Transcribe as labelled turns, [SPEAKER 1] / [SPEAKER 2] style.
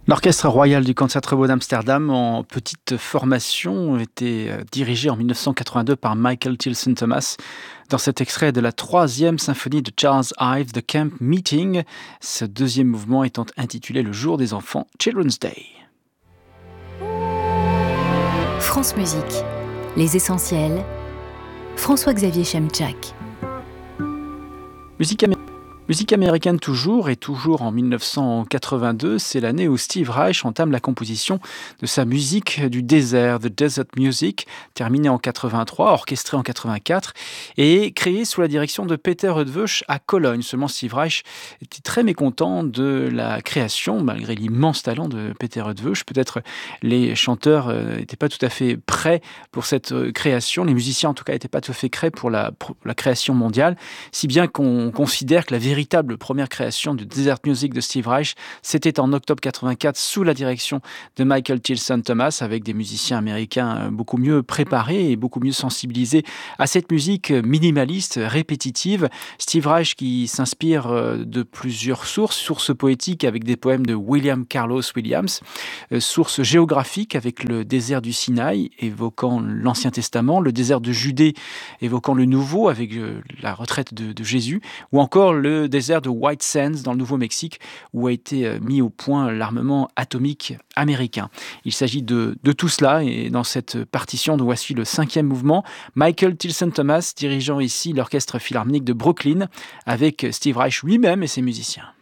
[SPEAKER 1] L'Orchestre royal du Concertgebouw d'Amsterdam, en petite formation, était dirigé en 1982 par Michael Tilson Thomas. Dans cet extrait de la 3e symphonie de Charles Ives, The Camp Meeting, ce deuxième mouvement étant intitulé Le Jour des enfants, Children's Day.
[SPEAKER 2] France Musique, les essentiels, François-Xavier Chemchak.
[SPEAKER 1] Musique américaine toujours, et toujours en 1982, c'est l'année où Steve Reich entame la composition de sa musique du désert, The Desert Music, terminée en 83, orchestrée en 84, et créée sous la direction de Peter Eötvös à Cologne. Seulement Steve Reich était très mécontent de la création, malgré l'immense talent de Peter Eötvös. Peut-être les chanteurs n'étaient pas tout à fait prêts pour cette création, les musiciens en tout cas n'étaient pas tout à fait prêts pour la création mondiale, si bien qu'on considère que la véritable première création du Desert Music de Steve Reich, c'était en octobre 84 sous la direction de Michael Tilson Thomas, avec des musiciens américains beaucoup mieux préparés et beaucoup mieux sensibilisés à cette musique minimaliste, répétitive. Steve Reich qui s'inspire de plusieurs sources poétiques avec des poèmes de William Carlos Williams, sources géographiques avec le désert du Sinaï évoquant l'Ancien Testament, le désert de Judée évoquant le Nouveau avec la retraite de Jésus, ou encore le désert de White Sands dans le Nouveau-Mexique où a été mis au point l'armement atomique américain. Il s'agit de tout cela, et dans cette partition dont voici le 5e mouvement, Michael Tilson Thomas dirigeant ici l'Orchestre Philharmonique de Brooklyn avec Steve Reich lui-même et ses musiciens.